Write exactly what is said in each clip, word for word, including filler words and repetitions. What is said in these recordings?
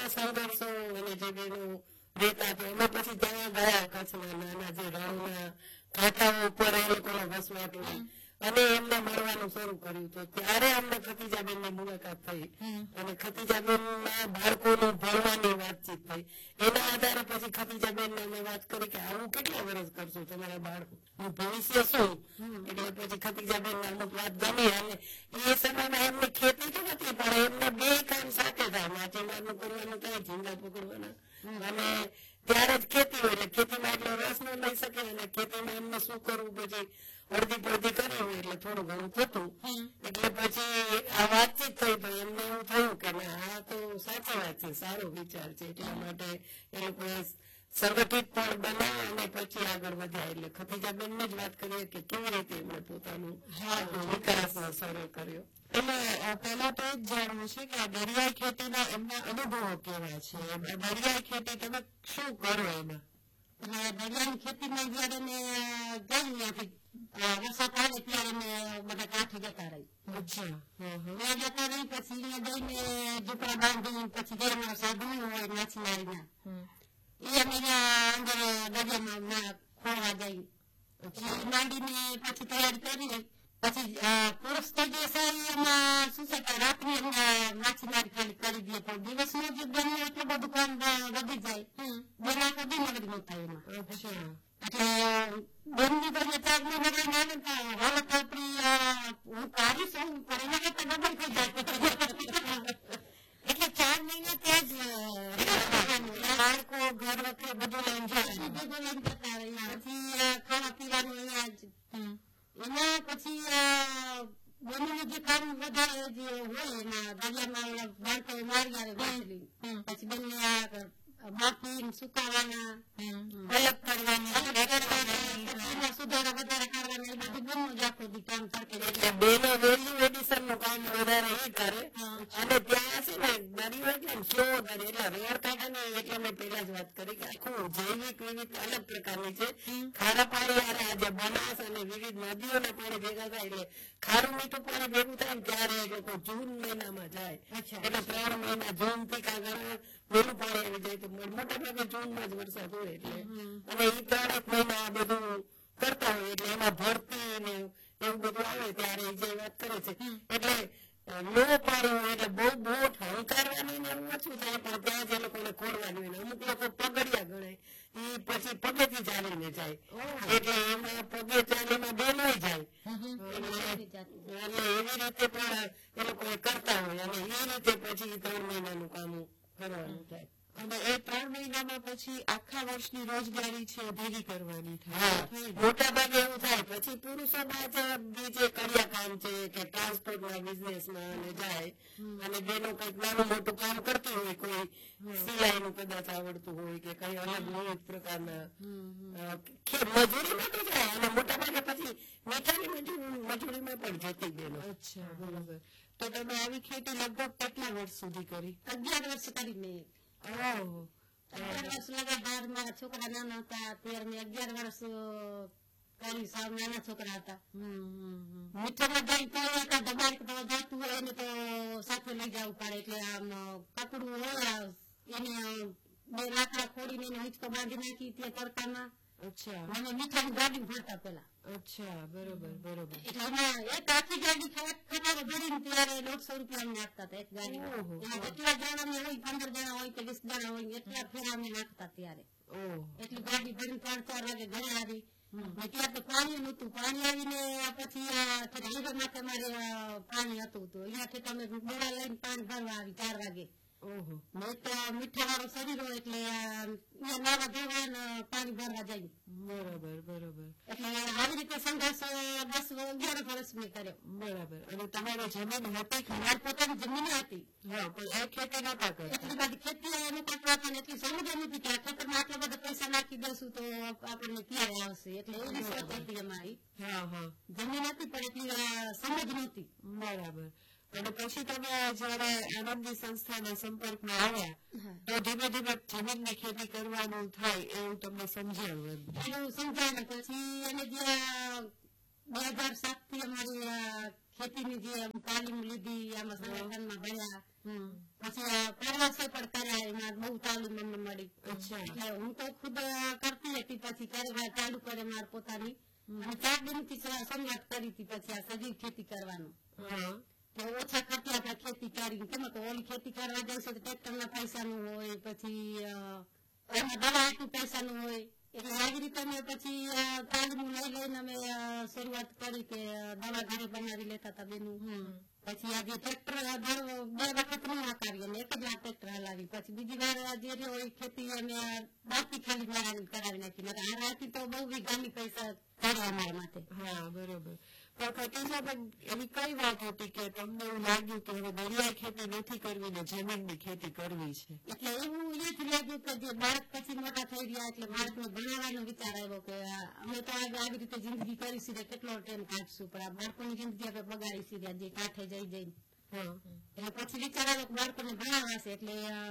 ઘણા સંઘર્ષો અને જે બહેનો રહેતા હતા એમાં પછી ત્યાં ગયા કચ્છના નાના જે રણના કાંઠાઓ ઉપર એ લોકોના વસવાટ અને એમને મળવાનું શરૂ કર્યું તો ત્યારે અમને ખતીજાબેન ની મુલાકાત થઈ અને ખતીજાબેન ના બાળકોનું ભણવાની વાતચીત થઈ એના આધારે પછી ખતીજાબેન ને અમે વાત કરી કે આવું કેટલા વર્ષ કરશો તમારા બાળકોનું ભવિષ્ય શું એટલે પછી ખતીજાબેન ને અમુક વાત ગમી અને એ સમયમાં એમને ખેતી તો નથી પણ એમને બે કામ સાથે થાય માછીમારનું કરવાનું થાય ઝીંગા પકડવાના અને ત્યારે જ ખેતી હોય એટલે ખેતીમાં એટલો રસ ન લઈ શકે અને ખેતીમાં એમને શું કરવું પછી અડધી પડધી કરી હોય એટલે થોડું ઘણું થતું એટલે પછી આ વાતચીત થઈ તો એમને એવું થયું કે આ તો સાચી વાત છે સારો વિચાર છે એટલા માટે એ લોકોએ સંગઠિત પણ બનાવ્યા અને પછી આગળ વધ્યા એટલે ખતીજાબેન ને જ વાત કરીએ કે કેવી રીતે એમણે પોતાનું વિકાસ સરળ કર્યો. એટલે પેલા તો જ જાણવું છે કે આ દરિયાઈ ખેતીના એમના અનુભવો કેવા છે દરિયાઈ ખેતી તમે શું કરો એમાં દરિયાની ખેતીમાં જયારે મેં ગઈ ત્યાંથી વરસાદ આવે ત્યારે મેં બધા કાંઠે જતા રહી અચ્છા ત્યાં જતા રહી પછી અહીંયા જઈને ઝૂંપડા બાંધી પછી જે અમારા સાધનો હોય માછીમારીના એ અમે અંદર દરિયામાં ખોવા જઈ માંડીને પછી તૈયારી કરી રહી પછી પુરુષ થઈ ગયા સારી એમાં શું છે કે રાત્રે માછીમારી ખાલી કરી દઈએ પણ દિવસમાં જે બને એટલું બધું કામ વધી જાય બેના કદી મગજ ન થાય એમાં અચ્છા એટલે બેનની બને ચાર મહિના રહીને આવે ને હાલત આપણી હું કાઢીશ હું પણ એના કરતા ડબલ થઈ જાય એટલે ચાર મહિના ત્યાં જ બાળકો ઘર વખતે બધું લઈને જાય બધું લઈને જતા રહ્યા પછી ખાવા પીવાનું અહીંયા જ એના પછી બનીને જે કામ વધારે જે હોય એના દરિયામાં બાળકો મારી આવે વાંચલી પછી બંને બાફી સુકાવાના અલગ કરવાના સુધારા વધારા કરવાના એ બધું બંને જ આખો દી કામ કરકે એટલે બેનો વેલ્યુ એડિશન નું કામ વધારે એ કરે અને ત્યાં છે ને દરિયો એટલે કેવો દરિયો એટલે રેડ કાઢે ને એટલે મેં પેલા જ વાત કરી કે આખું જૈવિક વિવિધ અલગ પ્રકારની છે ખારા પાણી વાળા આજે બનાસ અને વિવિધ નદીઓના પાણી ભેગા થાય એટલે ખારું મીઠું પાણી ભેગું થાય ને ત્યારે એ લોકો જૂન મહિનામાં જાય એટલે ત્રણ મહિના જૂન થી કાગળ વેલું પાણી આવી જાય તો મોટા ભાગે જૂન માં જ વરસાદ હોય એટલે અને એ ત્રણેક મહિના આ બધું કરતા હોય એટલે એમાં ભરતી ને એવું બધું આવે ત્યારે જે વાત કરે છે એટલે લો પાડ્યું એટલે બહુ બોટ હંકારવાની ને એવું ઓછું થાય પણ ત્યાં જે લોકોને ખોડવાની હોય અમુક લોકો પગડિયા ગણાય એ પછી પગેથી ચાલીને જાય એટલે એમાં પગે ચાલીમાં બેનાઈ જાય એટલે એવી રીતે પણ એ લોકો કરતા હોય અને એ રીતે પછી ત્રણ મહિનાનું કામ કરવાનું થાય અને એ ત્રણ મહિનામાં પછી આખા વર્ષની રોજગારી છે ભેગી કરવાની થાય મોટા ભાગે એવું થાય પછી પુરુષો બીજે કડિયા કામ છે કે ટ્રાન્સપોર્ટ ના બિઝનેસ માં જાય અને બેનો કઈક નાનું મોટું કામ કરતી હોય કોઈ સિલાઈ નું કદાચ આવડતું હોય કે કઈ અલગ વિવિધ પ્રકારના મજૂરીમાં તો જાય અને મોટા ભાગે પછી મીઠાની મજૂરીમાં પણ જતી બેનો. અચ્છા બરોબર. તો તમે આવી ખેતી લગભગ કેટલા વર્ષ સુધી કરી? અગિયાર વર્ષ કરી મેં. અગિયાર વર્ષ લગાતાર મારા છોકરા નાના હતા ત્યારે મેં અગિયાર વર્ષ કરી સાવ નાના છોકરા હતા મીઠામાં જાય તો દબાણ જતું હોય એને તો સાથે લઈ જવું પડે એટલે આમ કપડું હોય એને બે લાકડા ખોડીને એને હિંચકો બાંધી નાખી ત્યાં તડકામાં અચ્છા મને મીઠાની ગાડી ભરતા પેલા અચ્છા બરોબર બરોબર એટલે એમાં એક આખી ગાડી ખટારો ભરીને ત્યારે દોઢસો રૂપિયા નાખતા હતા એક ગાડી એમાં જેટલા જણા હોય પંદર જણા હોય કે વીસ જણા હોય એટલા ફેરા અમે નાખતા ત્યારે એટલી ગાડી ભરીને ત્રણ ચાર વાગે ઘરે આવી ત્યાં તો પાણી નતું પાણી આવીને પછી રિવર માટે અમારે પાણી હતું તો અહીંયાથી તમે બોરા લઈને પાણી ભરવા આવી ચાર વાગે મેં તો મીઠા વાળો શરીર હોય એટલે નાવા ધોવા પાણી ભરવા જાય બરોબર બરોબર એટલે આવી રીતે સંઘર્ષ દસ અગિયાર વર્ષ મેં કર્યો. બરાબર. અને તમારી જમીન હતી કે મારી પોતાની જમીન હતી હા પણ એ ખેતી નતા કરતા એટલી બધી ખેતી એનું કરતા હતા ને એટલી સમજ નથી કે આ ખેતરમાં આટલા બધા પૈસા નાખી દઈશું તો આપણને ક્યારે આવશે એટલે એવી સોચ હતી અમારી. હા હા જમીન હતી પણ એટલી સમજ નહોતી. બરાબર. અને પછી તમે જયારે આનંદી સંસ્થાના સંપર્કમાં આવ્યા તો ધીમે ધીમે જમીનની ખેતી કરવાનું થાય એવું તમને સમજાયું એવું સમજાયું પછી એને જે બે હજાર સાત થી અમારી ખેતીની જે તાલીમ લીધી આમાં સંગઠનમાં ભણ્યા પછી પ્રવાસો પણ કર્યા એમાં બહુ તાલીમ અમને મળી. એટલે હું તો ખુદ કરતી હતી, પછી કારોબાર ચાલુ કરે મારે પોતાની. અને ચાર દિનથી શરૂઆત કરી હતી પછી આ સજીવ ખેતી કરવાનું. તો ઓછા ખર્ચે આપણે ખેતી કરી, કેમ કે ઓલી ખેતી કરવા જઈશું તો ટ્રેક્ટરના પૈસાનું હોય, પછી એમાં દવા આટલું પૈસાનું હોય. એટલે આવી રીતે અમે પછી તાલીમ લઈ લઈને અમે શરૂઆત કરી કે દવા ઘરે બનાવી લેતા હતા બેનું. પછી આજે ટ્રેક્ટર બે વખત નહીં હકાવી અને એક જ વાર ટ્રેક્ટર હલાવી, પછી બીજી વાર જે હોય ખેતી અમે બાકી ખાલી મારાની કરાવી નાખી. આ રાતી તો બહુ વીઘાની પૈસા કાઢવા અમારા માટે. હા, બરોબર. પણ ખતીજાબેન, એવી કઈ વાત હતી કે તમને એવું લાગ્યું કે હવે દરિયાઈ ખેતી નથી કરવી ને જમીનની ખેતી કરવી છે? એટલે એવું એ જ લાગ્યું કે જે બાળક પછી મોટા થઈ ગયા એટલે બાળકને ભણાવવાનો વિચાર આવ્યો કે અમે તો આવી રીતે જિંદગી કરીશું ને કેટલો ટાઈમ કાઢશું, પણ આ બાળકોની જિંદગી આપણે બગાડીશું જે કાંઠે જઈ જઈને. એટલે પછી વિચાર આવ્યો કે બાળકોને ભણાવાશે એટલે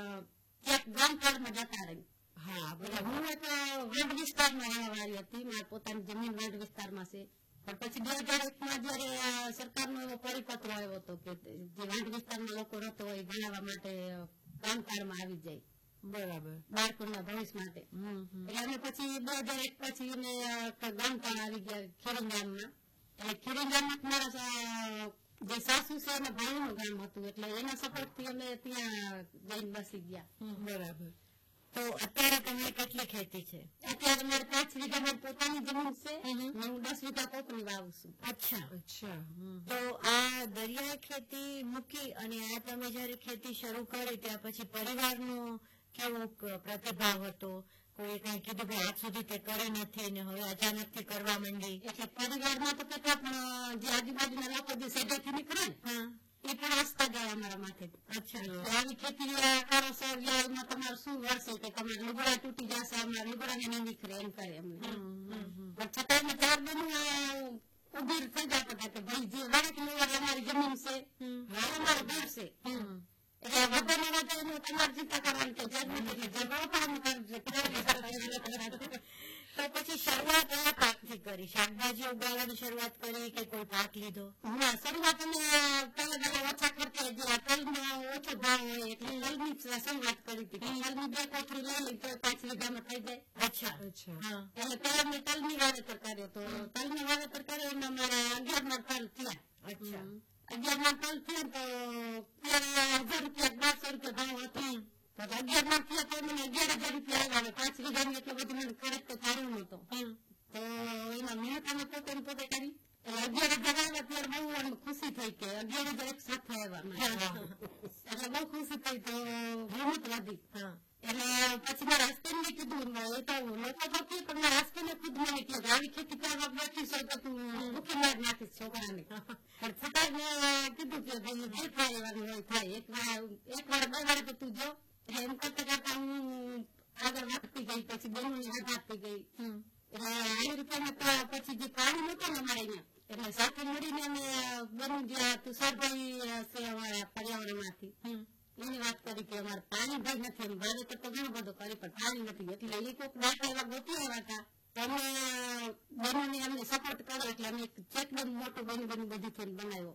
ક્યાંક ગામ કાળમાં જતા રહી. હા, હું એક વડ વિસ્તારમાં રહેવાવાળી હતી, મારા પોતાની જમીન વડ વિસ્તારમાં છે. પણ પછી બે હજાર એક માં જયારે સરકારનો એવો પરિપત્ર આવ્યો હતો કે જે વાંઢ વિસ્તારમાં લોકો રહેતો હોય ભણાવવા માટે કામકાળમાં આવી જાય. બરાબર. બાળકોના ભવિષ્ય માટે. એટલે અમે પછી બે હજાર એક પછી અમે ગામકાળ આવી ગયા ખીરી ગામમાં. એટલે ખીરી ગામમાં મારા જે સાસુ છે એના ભાઈનું ગામ હતું, એટલે એના સપોર્ટ થી અમે ત્યાં જઈને બસી ગયા. બરાબર. તો અત્યારે તમારે કેટલી ખેતી છે? અત્યારે મારે પાંચ વીઘા મારી પોતાની જમીન છે, હું દસ વીઘા કોકની વાવું છું. અચ્છા અચ્છા. તો આ દરિયાઈ ખેતી મૂકી અને આ તમે જયારે ખેતી શરૂ કરી ત્યાં પછી પરિવારનો કેવો પ્રતિભાવ હતો? કોઈ કઈ કીધું કે આજ સુધી તે કરી નથી ને હવે અચાનક થી કરવા માંડી? એટલે પરિવારમાં તો કેટલા પણ જે આજુબાજુના લોકો જે સજાથી નીકળે ને એ પણ હસતા જાય અમારા માથે. અચ્છા. આવી ખેતી કરો છો એમાં તમારે શું વળશે કે તમારે લુગડા તૂટી જશે, અમારા લુગડા ને નહીં નીકળે એમ કરે અમને. પણ છતાં અમે ચાર બહેનો ઉભી થઈ જતા હતા કે ભાઈ જે વળક લેવા અમારી જમીન છે, અમારું ઘર છે, એટલે વધારે વધારે એનું તમારે ચિંતા કરવાની કે જરૂર નથી, જે વળપાનું કરજો. તો પછી શરૂઆત કયા પાકથી કરી? શાકભાજી ઉગાડવાની શરૂઆત કરી કે કોઈ પાક લીધો? હા, શરૂઆત અમે પહેલા પહેલા ઓછા ખર્ચે જે તલમાં ઓછો ભાવ હોય એટલે તલની શરૂઆત કરી હતી. તલની બે કોથળી લઈ લઈ તો પાંચ વીઘામાં થઈ જાય. અચ્છા. અચ્છા. હા, એટલે પહેલા મેં તલની વાવેતર કર્યો તો તલની વાવેતર કર્યો એમાં મારા અગિયાર માં તલ થયા. અચ્છા. અગિયાર માં તલ થયા તો ત્યારે હજાર રૂપિયા બારસો રૂપિયા ભાવ હતો. તો અગિયાર માં થયા તો મને અગિયાર હજાર રૂપિયા આવ્યા. પાંચ વીઘાની એટલે બધું મને ખર્ચ તો થયો નતો. તો એમાં મહેનત અમે પોતે પોતે કરી અગિયાર હજાર આવ્યા ત્યારે બહુ આમ ખુશી થઈ કે અગિયાર હજાર એક સાથે આવ્યા. એટલે બહુ ખુશી થઈ તો હિંમત વધી. એટલે પછી મારા હસબન્ડ ને કીધું એ તો લોકો તો કે પણ મારા હસબન્ડ ખુદ મને કે આવી ખેતી કરવા બેઠી છો તો તું ભૂખી માર નાખીશ છોકરાને. પણ છતાં મેં કીધું કે ભાઈ જે થાય એવાનું હોય થાય, એક વાર એક વાર બે વાર તો તું જો. એટલે એમ કરતા કરતા હું આગળ વધતી ગઈ, પછી બહેનોને વધારતી ગઈ. એટલે આવી રીતે પછી જે પાણી નતું ને અમારે અહીંયા એટલે સાથે મળીને અમે બનું જે તુષારભાઈ છે અમારા પર્યાવરણમાંથી એની વાત કરી કે અમારે પાણી ભાઈ નથી, એમ વાવેતર તો ઘણું બધું કરી પણ પાણી નથી. એટલે એ કોઈક દાખલા એવા ગોતી આવ્યા હતા તો અમે બનોને અમને સપોર્ટ કર્યો એટલે અમે ચેકડેમ મોટો બની બની બધી થઈને બનાવ્યો.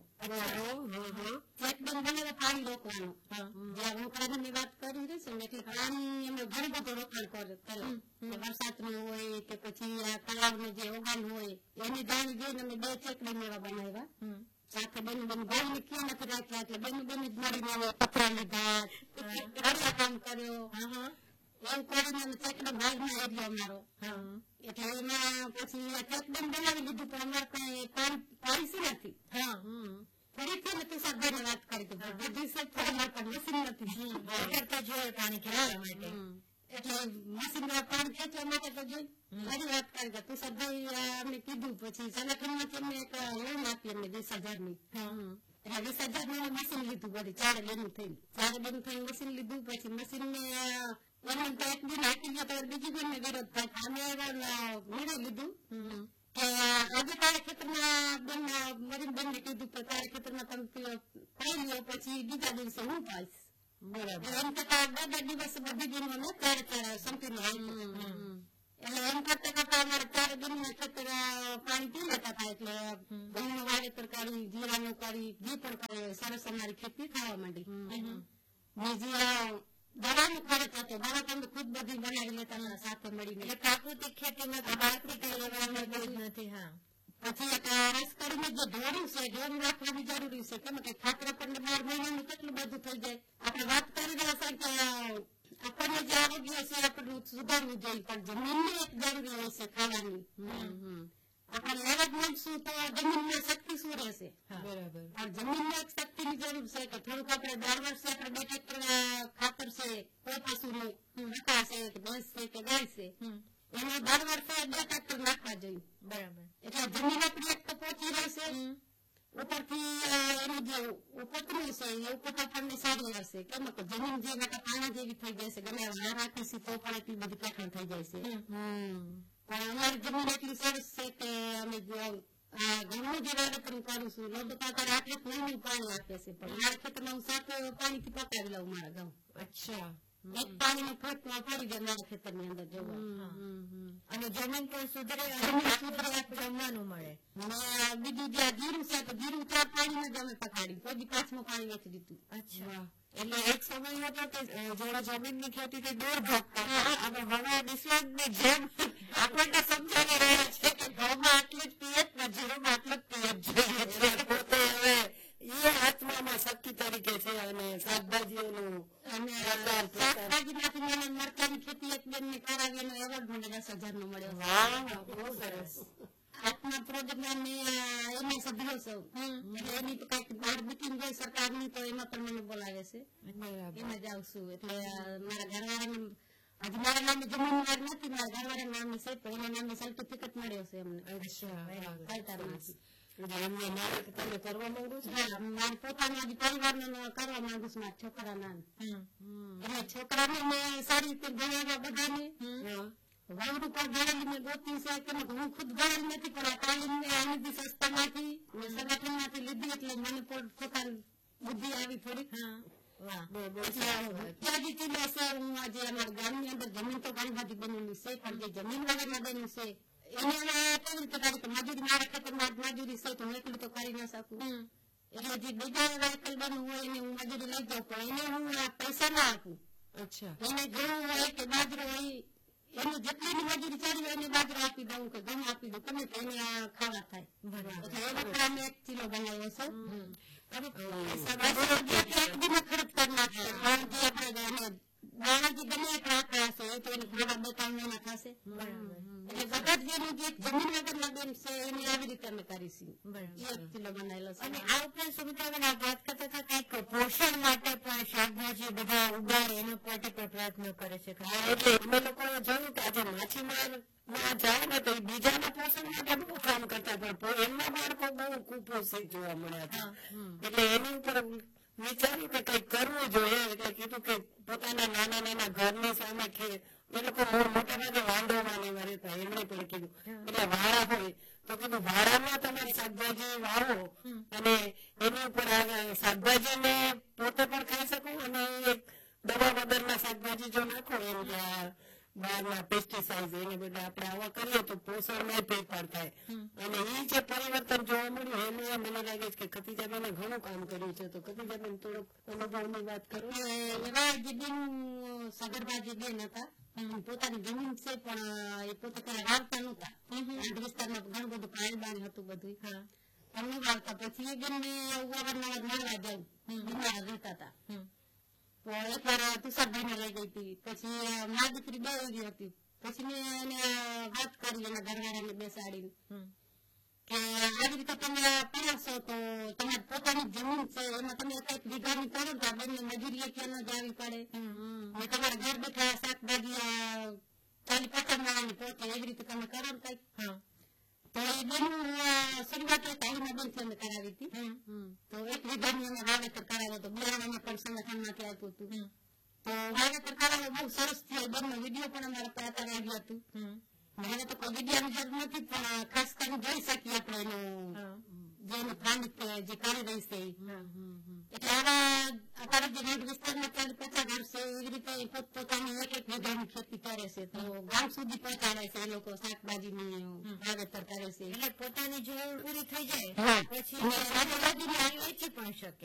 ચેકડેમ બનાવ્યો પાણી રોકવાનું. જ્યાં રોકવાની વાત કરી રહીશ ને એટલે પાણી અમે ઘણું બધું રોકાણ કર્યો. વરસાદનું હોય કે પછી તળાવનું જે ઓગાન હોય એની જાણી જોઈને અમે બે ચેકડેમ એવા બનાવ્યા. સાથે બેનું બેન ભાઈ ને ક્યાં નથી રાખ્યા એટલે બેનું બેન જ મળીને પથરા લીધા, ઘરના કામ કર્યો. એવું કરીને અમે ચેકડેમ ભાગમાં એરિયો અમારો. એટલે એમાં પછી ચેકડેમ બનાવી લીધું પણ અમારે કઈ પાણી નથી. ફરીથી અમે તુષારભાઈ ને વાત કરી કે બધી સબ અમારે પણ મશીન નથી જોઈએ પાણી ખેડવા માટે. એટલે મશીન પાણી ખેંચવા માટે તો જોઈ મારી વાત કરી કે તુષારભાઈ અમને કીધું પછી સંગઠનમાંથી અમને એક લોન આપી અમને વીસ હજાર ની. એટલે વીસ હજાર નું મશીન લીધું બધી ચારે બેનું થઈને ચારે બેનું થઈને મશીન લીધું. પછી મશીન ને એને તો એક દિન આપી ગયા તો બીજી બેન ને વિરોધ થાય અમે મેળવી લીધું કે આજે તારે ખેતરમાં બેન મરીન બેન ને કીધું કે તારે ખેતરમાં તમે પાઈ લો પછી બીજા દિવસે હું પાઈશ. બરાબર. એમ કરતા બે બે દિવસ બધી બહેનો ને ત્યારે ત્યારે સંપીને આપ્યું. એટલે એમ કરતા કરતા અમારે ચારે બહેનો ખેતર પાણી પી લેતા હતા. એટલે ઘઉંનું વાવેતર કરી, જીરાનું કરી, ઘી પણ કરે, સરસ અમારી ખેતી થવા માંડી. બીજી દવાનો ખર્ચ હતો. દવા તમે ખુદ બધી બનાવી લેતા સાથે મળીને. એટલે પ્રાકૃતિક ખેતીમાં તો પ્રાકૃતિક લેવાનું બધું જ નથી. હા, પછી એક રસ કરીને જે ઢોરું છે ઢોરું રાખવાની જરૂરી છે. કેમ કે ખાતર આપણને બાર મહિનાનું કેટલું બધું થઈ જાય. આપણે વાત કરી રહ્યા છે કે આપણને જે આરોગ્ય છે આપણને સુધારવું જોઈએ, પણ જમીનની એક જરૂરી હોય છે ખાવાની. આપણે લેવા જ મળશું તો જમીનમાં શક્તિ શું રહેશે? બરાબર. પણ જમીનમાં એક શક્તિની જરૂર છે કે થોડુંક આપણે દર વર્ષે આપણે બે ટ્રેક્ટર ખાતર છે, કોઈ પશુનું મકા છે કે ભેંસ છે કે ગાય છે, એમાં દર વર્ષે બે ટ્રેક્ટર નાખવા જોઈએ. બરાબર. એટલે જમીન આપણી એક તો પહોંચી રહેશે, ઉપરથી એનું જે ઉપોતરું છે એ ઉપોતર આપણને સારું રહેશે. કેમ કે જમીન જે માટે પાણા જેવી થઈ જશે, ગમે વાર રાખીશું તો પણ એટલી બધી કઠણ થઈ જાય છે. પણ અમારી જમીન એટલી સરસ છે કે અમે ઘણું જે વાવેતર કરું છું, લગભગ અત્યારે આટલે મહિને પાણી આપે છે. પણ મારા ખેતરમાં હું સાત પાણીથી પકાવી લઉં મારા ઘઉં. અચ્છા. એક પાણીનો ફરક પડી જાય મારા ખેતરની અંદર જોવા. અને જમીન પણ સુધરે અને સુધરે જમવાનું મળે. અને બીજું જે જીરું છે તો જીરું ચાર પાણીમાં જ અમે પકાડી, કોઈ પાંચમું પાણી વેચી દીધું. અચ્છા. એટલે એક સમય હતો કે જયારે જમીનની ખેતીથી દૂર ભાગતા અને હવે નિષ્ણાતની જેમ આપણને સમજાવી રહ્યા છે કે ઘઉંમાં આટલું જ પિયત ને જીરુંમાં આટલું જ પિયત જોઈએ છે. એટલે પોતે હવે એ આત્મામાં શક્તિ તરીકે છે અને શાકભાજીઓનું અને શાકભાજીમાંથી મને મરચાની ખેતી એક બેનને કરાવી એનો એવોર્ડ મને દસ હજાર નો મળ્યો. વાહ, બહુ સરસ. આત્મા પ્રોજેક્ટમાં એમાં સભ્યો છું. એટલે એની તો કઈક બહાર બુકિંગ હોય સરકારની તો એમાં પણ મને બોલાવે છે. એમાં જાઉં છું. એટલે મારા ઘરવાળાને હજી મારા નામે જમીન વાર નથી, મારા ઘરવાળા નામે છે તો એના નામે સર્ટિફિકેટ મળ્યો છે અમને. સરકારમાંથી. એમને નાટક તમે કરવા માંગો છો? હા, મારા પોતાના હજી પરિવારને કરવા માંગુ છું મારા છોકરાના. એટલે છોકરાને મેં સારી રીતે ભણાવ્યા બધાને. વાવડું પર ભણેલી મેં ગોતી છે કે હું ખુદ ભણેલી નથી, પણ આ તાલીમ મેં આની સંસ્થામાંથી સંગઠનમાંથી લીધી એટલે મને પોતાની બુદ્ધિ આવી થોડીક. ત્યાંથી ચીલા છે હું આજે અમારા ગામની અંદર જમીન તો ઘણી બધી બનેલી છે, પણ જે જમીન વગરના બન્યું છે એને હવે કેવી રીતે કરી કે મજૂરી મારા ખેતરમાં મજૂરી છે તો હું એટલું તો કરી ના શકું. એટલે જે બીજા વાયકલ બનવું હોય એને હું મજૂરી લઈ જાઉં, પણ એને હું પૈસા ના આપું. અચ્છા. એને ઘઉં હોય કે બાજરો હોય એની જેટલી મજૂરી ચાલી હોય એને બાજરો આપી દઉં કે ઘઉં આપી દઉં, તમે એને ખાવા થાય. એટલે એ વખતે અમે એક કિલો બનાવ્યો છે. અને એક દિન ખર્ચ કરી નાખશે. જે આપણે દાણાજી બને એક રાખવા હશે એ તો એને ઘણા બે ત્રણ મહિના થશે. એટલે બધા જ જેનું જે જમીન વગરના બેન છે એને આવી રીતે અમે કરીશું. એક કિલો બનાવેલો છે. અને આ ઉપરાંત સુમિત્રાબેન આ વાત કરતા હતા કંઈક પોષણ માટે પણ શાકભાજી બધા ઉગાડે એનો માટે પણ પ્રયત્ન કરે છે. એટલે અમે લોકોએ જોયું કે આજે માછીમાર માં જાય ને તો એ બીજાના પોષણ માટે બહુ કામ કરતા, પણ એમના બાળકો બહુ કુપોષિત જોવા મળ્યા હતા. એટલે એની ઉપર વિચાર્યું કે કઈક કરવું જોઈએ. એટલે કીધું કે પોતાના નાના નાના ઘરની સામે એ લોકો મોટા ભાગે વાંદોમાં એવા રહેતા, એમણે પણ કીધું એટલે વાળા હોય તો કીધું વાળામાં તમારી શાકભાજી વાવો અને એની ઉપર શાકભાજીને પોતે પણ ખાઈ શકો અને દવા વગરના શાકભાજી જો નાખો એમ કે બહારના પેસ્ટિસાઇડ એને બધા આપણે આવા કરીએ તો પોષણમાં ફેરફાર થાય. અને એ જે પરિવર્તન જોવા મળ્યું એનું મને લાગે છે કે ખતીજાબેને ઘણું કામ કર્યું છે. તો ખતીજાબેન થોડોક અનુભવની વાત કરો. એવા જે બેન સગર્ભા જે બેન હતા પોતાની જમીન છે પણ એ પોતે કઈ વાવતા નહોતા. વિસ્તારમાં ઘણું બધું પાણી બાણી હતું બધું પણ વાવતા. પછી એ બેન ને અવારનવાર મળવા જવું, બીમાર રહેતા હતા. તો એક વાર તુષારભાઈ ને લઈ ગઈ હતી. પછી મારી દીકરી બે ગઈ હતી. પછી મેં એને વાત કરી એના ઘરવાળાને બેસાડીને કે આવી રીતે તમે પીરસો તો તમારી પોતાની જમીન છે એમાં તમે કઈક વીઘાની કરો તો આ બેનને મજૂરી ક્યાં ન જાવી પડે. તમારા ઘર બેઠા શાકભાજી ચાલી પચાસ માળાની પોતે એવી રીતે તમે કરો ને કઈક. તો એ બેન શરૂઆત તાલીમા બેન અમે કરાવી હતી. તો એક વીઘાની અમે વાવેતર કરાવ્યો હતો. બિયારણને પણ સંગઠનમાંથી આપ્યું હતું. તો વાવેતર કરાવ્યો બહુ સરસ થયો. બેનનો વિડીયો પણ અમારા પાસે અત્યારે આવ્યું હતું. મને તો કોઈ વિડીયાની જરૂર નથી, પણ ખાસ કરીને જોઈ શકીએ આપણે એનું જે એનું પ્લાનિંગ જે કરી રહી છે. એટલે આવા અત્યારે જે રેડ વિસ્તારમાં ચાલી પચાસ ઘર છે એવી રીતે પોતપોતાની એક એક વીઘાની ખેતી કરે છે. તો ગામ સુધી પહોંચાડે છે એ લોકો શાકભાજીની વાવેતર કરે છે. એટલે પોતાની જરૂર પૂરી થઈ જાય પછી વેચી પણ શકે.